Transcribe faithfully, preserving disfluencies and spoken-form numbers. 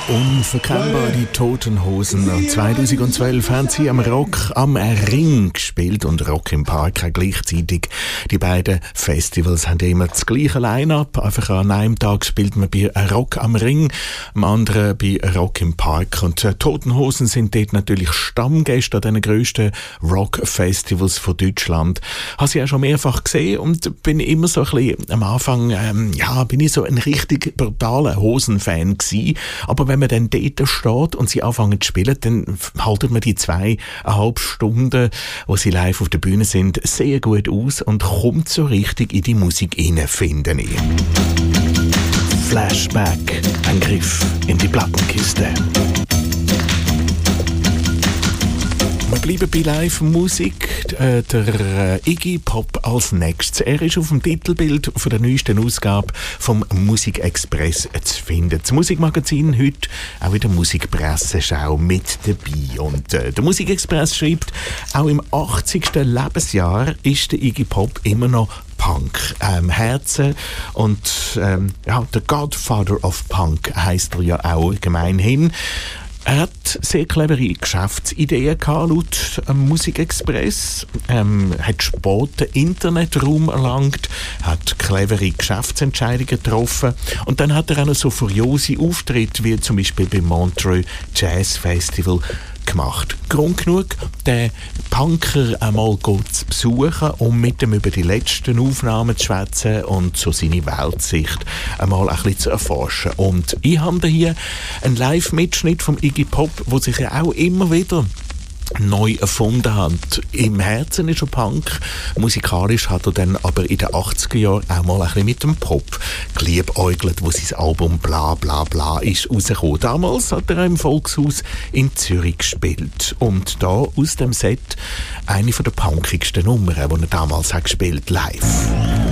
Unverkennbar, die Toten Hosen. Und zweitausendzwölf haben sie am Rock am Ring gespielt und Rock im Park auch gleichzeitig. Die beiden Festivals haben immer das gleiche Line-Up. Einfach an einem Tag spielt man bei Rock am Ring, am anderen bei Rock im Park. Und die Toten Hosen sind dort natürlich Stammgäste an den grössten Rock-Festivals von Deutschland. Habe sie auch schon mehrfach gesehen und bin immer so ein bisschen am Anfang, ähm, ja, bin ich so ein richtig brutaler Hosen-Fan gewesen. Aber wenn man dann dort steht und sie anfangen zu spielen, dann halten wir die zweieinhalb Stunden, wo sie live auf der Bühne sind, sehr gut aus und kommt so richtig in die Musik rein, finde ich. Flashback, ein Griff in die Plattenkiste. Wir bleiben bei Live-Musik. Äh, der äh, Iggy Pop als nächstes. Er ist auf dem Titelbild von der neuesten Ausgabe vom Musikexpress zu finden. Das Musikmagazin heute auch in der Musikpresseschau mit dabei. Und äh, der Musikexpress schreibt, auch im achtzigsten Lebensjahr ist der Iggy Pop immer noch Punk. Ähm, Herzen und ähm, ja, der Godfather of Punk heisst er ja auch gemeinhin. Er hat sehr clevere Geschäftsideen gehabt, laut ähm, Musikexpress. Ähm, hat spät den Internetraum erlangt, hat clevere Geschäftsentscheidungen getroffen. Und dann hat er auch noch so furiose Auftritte, wie zum Beispiel beim Montreux Jazz Festival gemacht. Grund genug, den Punker einmal zu besuchen, um mit ihm über die letzten Aufnahmen zu schwätzen und so seine Weltsicht einmal ein bisschen zu erforschen. Und ich habe hier einen Live-Mitschnitt vom Iggy Pop, der sich ja auch immer wieder neu erfunden hat. Im Herzen ist er Punk, musikalisch hat er dann aber in den achtziger Jahren auch mal ein bisschen mit dem Pop geliebäugelt, wo sein Album Bla Bla Bla ist rausgekommen. Damals hat er im Volkshaus in Zürich gespielt. Und da aus dem Set eine von der punkigsten Nummern, die er damals hat gespielt, live.